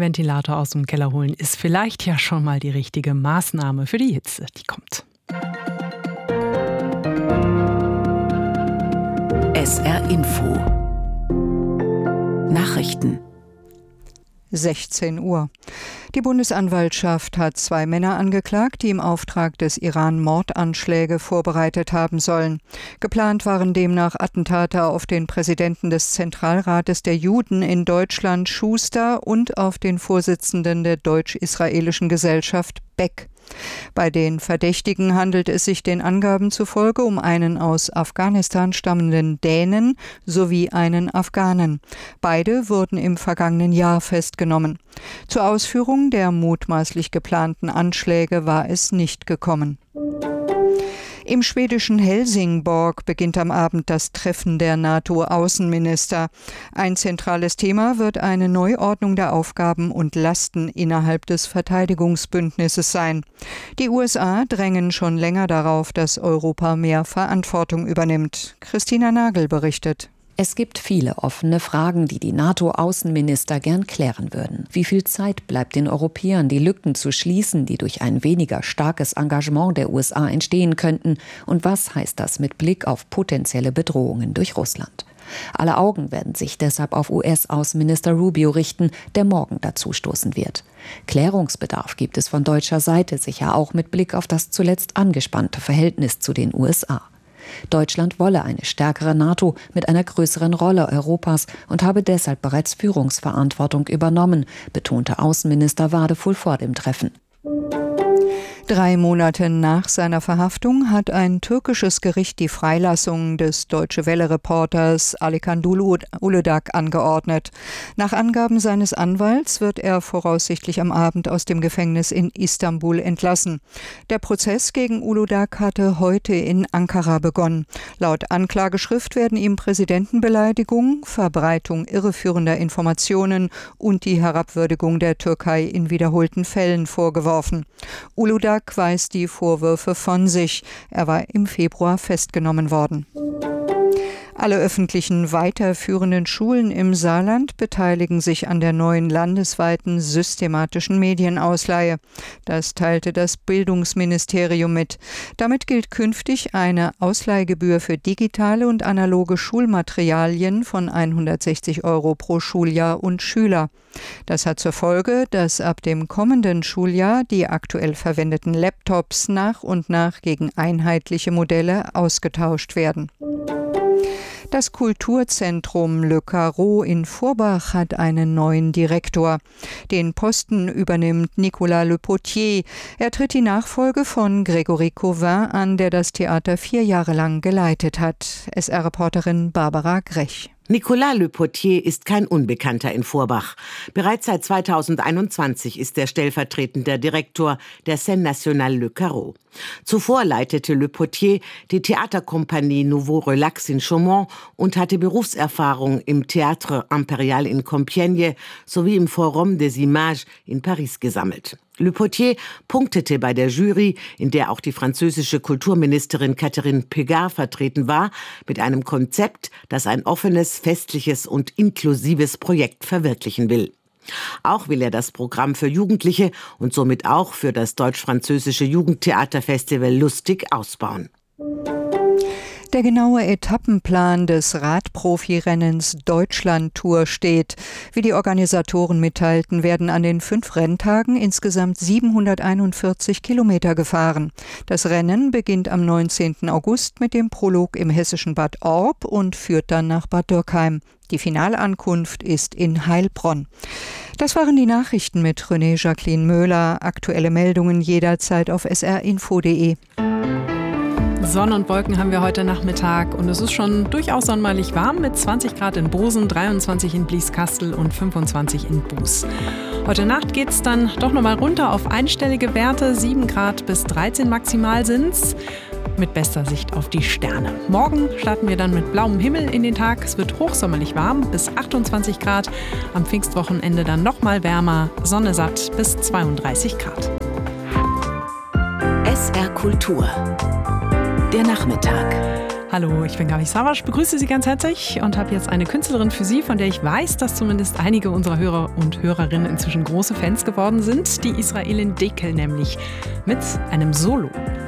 Ventilator aus dem Keller holen ist vielleicht ja schon mal die richtige Maßnahme für die Hitze, die kommt. SR Info Nachrichten 16 Uhr. Die Bundesanwaltschaft hat 2 Männer angeklagt, die im Auftrag des Iran Mordanschläge vorbereitet haben sollen. Geplant waren demnach Attentate auf den Präsidenten des Zentralrates der Juden in Deutschland, Schuster, und auf den Vorsitzenden der Deutsch-Israelischen Gesellschaft, Beck. Bei den Verdächtigen handelt es sich den Angaben zufolge um einen aus Afghanistan stammenden Dänen sowie einen Afghanen. Beide wurden im vergangenen Jahr festgenommen. Zur Ausführung der mutmaßlich geplanten Anschläge war es nicht gekommen. Im schwedischen Helsingborg beginnt am Abend das Treffen der NATO-Außenminister. Ein zentrales Thema wird eine Neuordnung der Aufgaben und Lasten innerhalb des Verteidigungsbündnisses sein. Die USA drängen schon länger darauf, dass Europa mehr Verantwortung übernimmt. Christina Nagel berichtet. Es gibt viele offene Fragen, die die NATO-Außenminister gern klären würden. Wie viel Zeit bleibt den Europäern, die Lücken zu schließen, die durch ein weniger starkes Engagement der USA entstehen könnten? Und was heißt das mit Blick auf potenzielle Bedrohungen durch Russland? Alle Augen werden sich deshalb auf US-Außenminister Rubio richten, der morgen dazustoßen wird. Klärungsbedarf gibt es von deutscher Seite sicher auch mit Blick auf das zuletzt angespannte Verhältnis zu den USA. Deutschland wolle eine stärkere NATO mit einer größeren Rolle Europas und habe deshalb bereits Führungsverantwortung übernommen, betonte Außenminister Wadefull vor dem Treffen. 3 Monate nach seiner Verhaftung hat ein türkisches Gericht die Freilassung des Deutsche-Welle-Reporters Alican Uludağ angeordnet. Nach Angaben seines Anwalts wird er voraussichtlich am Abend aus dem Gefängnis in Istanbul entlassen. Der Prozess gegen Uludağ hatte heute in Ankara begonnen. Laut Anklageschrift werden ihm Präsidentenbeleidigung, Verbreitung irreführender Informationen und die Herabwürdigung der Türkei in wiederholten Fällen vorgeworfen. Uludağ weist die Vorwürfe von sich. Er war im Februar festgenommen worden. Alle öffentlichen weiterführenden Schulen im Saarland beteiligen sich an der neuen landesweiten systematischen Medienausleihe. Das teilte das Bildungsministerium mit. Damit gilt künftig eine Ausleihgebühr für digitale und analoge Schulmaterialien von 160 € pro Schuljahr und Schüler. Das hat zur Folge, dass ab dem kommenden Schuljahr die aktuell verwendeten Laptops nach und nach gegen einheitliche Modelle ausgetauscht werden. Das Kulturzentrum Le Carreau in Forbach hat einen neuen Direktor. Den Posten übernimmt Nicolas Le Potier. Er tritt die Nachfolge von Grégory Cauvin an, der das Theater 4 Jahre lang geleitet hat. SR-Reporterin Barbara Grech. Nicolas Le Potier ist kein Unbekannter in Forbach. Bereits seit 2021 ist er stellvertretender Direktor der Scène Nationale Le Carreau. Zuvor leitete Le Potier die Theaterkompanie Nouveau Relax in Chaumont und hatte Berufserfahrung im Théâtre Impérial in Compiègne sowie im Forum des Images in Paris gesammelt. Le Potier punktete bei der Jury, in der auch die französische Kulturministerin Catherine Pégard vertreten war, mit einem Konzept, das ein offenes, festliches und inklusives Projekt verwirklichen will. Auch will er das Programm für Jugendliche und somit auch für das deutsch-französische Jugendtheaterfestival Lustig ausbauen. Der genaue Etappenplan des Radprofi-Rennens Deutschland-Tour steht. Wie die Organisatoren mitteilten, werden an den 5 Renntagen insgesamt 741 Kilometer gefahren. Das Rennen beginnt am 19. August mit dem Prolog im hessischen Bad Orb und führt dann nach Bad Dürkheim. Die Finalankunft ist in Heilbronn. Das waren die Nachrichten mit René Jacqueline Möhler. Aktuelle Meldungen jederzeit auf srinfo.de. Sonne und Wolken haben wir heute Nachmittag und es ist schon durchaus sommerlich warm mit 20 Grad in Bosen, 23 in Blieskastel und 25 in Buß. Heute Nacht geht es dann doch nochmal runter auf einstellige Werte, 7 Grad bis 13 maximal sind's, mit bester Sicht auf die Sterne. Morgen starten wir dann mit blauem Himmel in den Tag, es wird hochsommerlich warm bis 28 Grad, am Pfingstwochenende dann nochmal wärmer, Sonne satt bis 32 Grad. SR Kultur. Der Nachmittag. Hallo, ich bin Gabi Savasch, begrüße Sie ganz herzlich und habe jetzt eine Künstlerin für Sie, von der ich weiß, dass zumindest einige unserer Hörer und Hörerinnen inzwischen große Fans geworden sind. Die Israelin Dekel nämlich mit einem Solo.